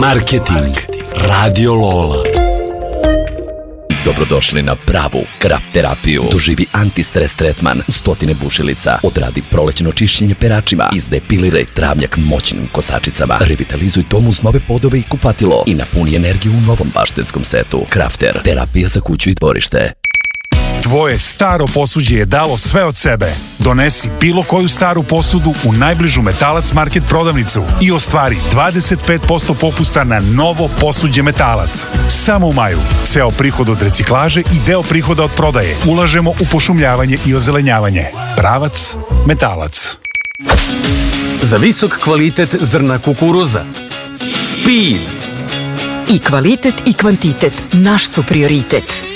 Marketing. Radio Lola. Dobrodošli na pravu kraft terapiju. Doživi antistres tretman u 100 bušilica. Odradi prolećno čišćenje peračima. Izdepiliraj travnjak moćnim kosačicama. Revitalizuj dom uz nove podove i kupatilo. I napuni energiju u novom baštenskom setu. Crafter. Terapija za kuću i dvorište. Tvoje staro posuđe je dalo sve od sebe. Donesi bilo koju staru posudu u najbližu Metalac Market prodavnicu i ostvari 25% popusta na novo posuđe Metalac. Samo u maju. Ceo prihod od reciklaže i deo prihoda od prodaje ulažemo u pošumljavanje i ozelenjavanje. Pravac Metalac. Za visok kvalitet zrna kukuruza. Speed. I kvalitet i kvantitet naš su prioritet.